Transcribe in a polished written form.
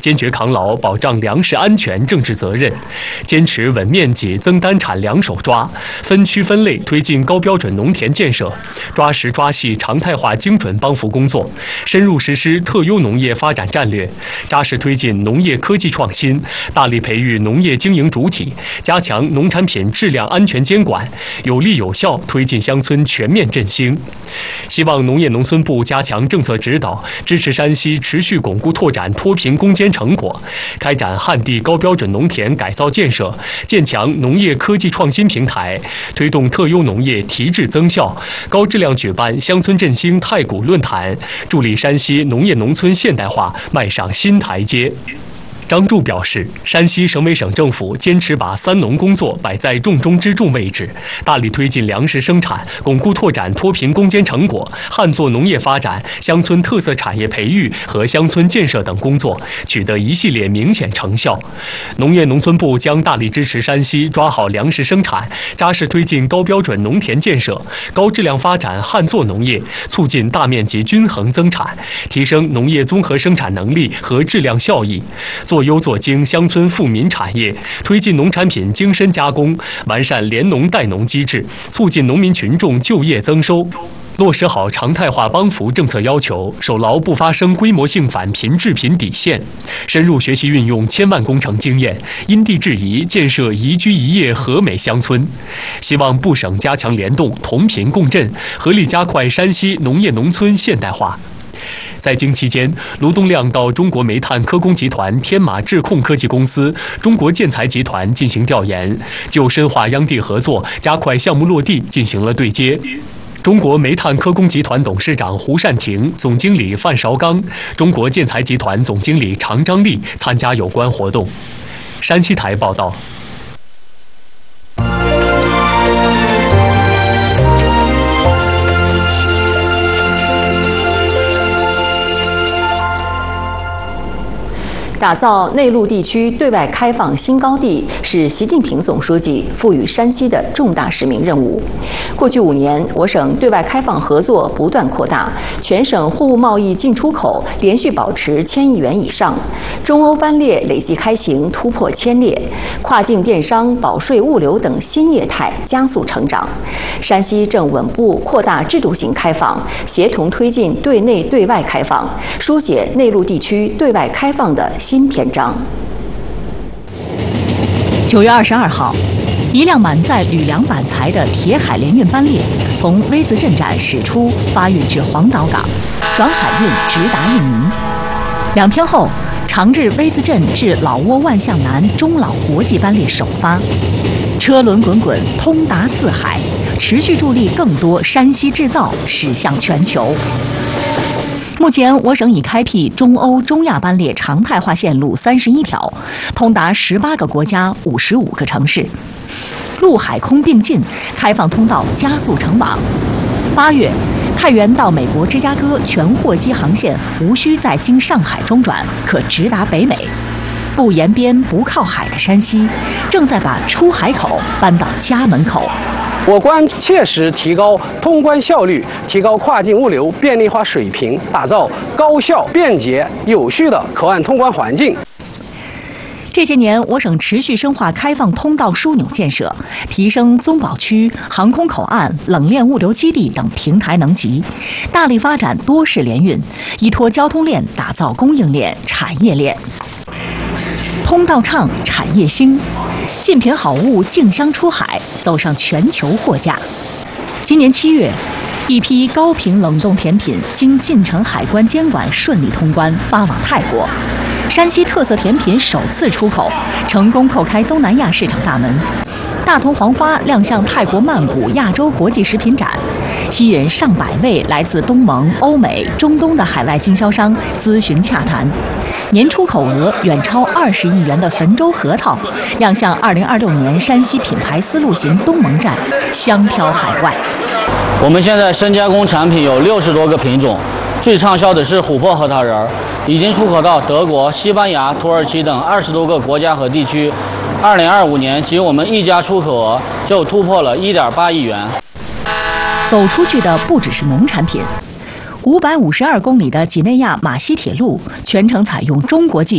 坚决扛牢保障粮食安全政治责任，坚持稳面积、增单产两手抓，分区分类推进高标准农田建设，抓实抓细常态化精准帮扶工作，深入实施特优农业发展战略，扎实推进农业科技创新，大力培育农业经营主体，加强农产品质量安全监管，有力有效推进乡村全面振兴。希望农业农村部加强政策指导，支持山西持续巩固拓展脱贫攻坚成果，开展旱地高标准农田改造建设，建强农业科技创新平台，推动特优农业提质增效，高质量举办乡村振兴太古论坛，助力山西农业农村现代化迈上新台阶。张柱表示，山西省委省政府坚持把三农工作摆在重中之重位置，大力推进粮食生产，巩固拓展脱贫攻坚成果，旱作农业发展、乡村特色产业培育和乡村建设等工作取得一系列明显成效。农业农村部将大力支持山西抓好粮食生产，扎实推进高标准农田建设，高质量发展旱作农业，促进大面积均衡增产，提升农业综合生产能力和质量效益，做优做精乡村富民产业，推进农产品精深加工，完善联农带农机制，促进农民群众就业增收。落实好常态化帮扶政策要求，守牢不发生规模性返贫致贫底线，深入学习运用千万工程经验，因地制宜建设宜居宜业和美乡村。希望部省加强联动，同频共振，合力加快山西农业农村现代化。在京期间，卢东亮到中国煤炭科工集团天马智控科技公司、中国建材集团进行调研，就深化央地合作、加快项目落地进行了对接。中国煤炭科工集团董事长胡善庭、总经理范绍刚、中国建材集团总经理常张力参加有关活动。山西台报道。 打造内陆地区对外开放新高地是习近平总书记赋予山西的重大使命任务。过去5年，我省对外开放合作不断扩大，全省货物贸易进出口连续保持1000亿元以上，中欧班列累计开行突破1000列，跨境电商、保税、物流等新业态加速成长。山西正稳步扩大制度性开放，协同推进对内对外开放，书写内陆地区对外开放的新篇章。 9月22号，一辆满载铝粮板材的铁海联运班列从微子镇站驶出，发运至黄岛港，转海运直达印尼。2天后，长治微子镇至老挝万象南中老国际班列首发，车轮滚滚，通达四海，持续助力更多山西制造驶向全球。目前，我省已开辟中欧、中亚班列常态化线路31条，通达18个国家、55个城市，陆海空并进，开放通道加速成网。8月，太原到美国芝加哥全货机航线无需再经上海中转，可直达北美。不沿边、不靠海的山西，正在把出海口搬到家门口。 我关切实提高通关效率，提高跨境物流便利化水平，打造高效、便捷、有序的口岸通关环境。 这些年，我省持续深化开放通道枢纽建设，提升综保区、航空口岸、冷链物流基地等平台能级，大力发展多式联运，依托交通链打造供应链、产业链。通道畅，产业兴，进品好物竞相出海，走上全球货架。今年7月，一批高频冷冻甜品经进城海关监管顺利通关，发往泰国。山西特色甜品首次出口，成功叩开东南亚市场大门。大同黄花亮相泰国曼谷亚洲国际食品展，吸引上百位来自东盟、欧美、中东的海外经销商咨询洽谈。年出口额远超20亿元的汾州核桃亮相2026年山西品牌丝路行东盟站，香飘海外。 我们现在深加工产品有60多个品种，最畅销的是琥珀核桃仁，已经出口到德国、西班牙、土耳其等20多个国家和地区。2025年，仅我们一家出口额就突破了1.8亿元。 走出去的不只是农产品。552公里的几内亚马西铁路全程采用中国技